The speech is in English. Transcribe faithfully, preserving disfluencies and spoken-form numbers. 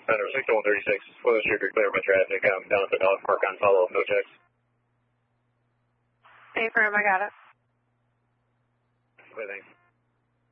Center six one thirty-six, close, you're clear by traffic. I'm down at the dog park on follow up, no checks. Affirm, I got it. Okay, thanks.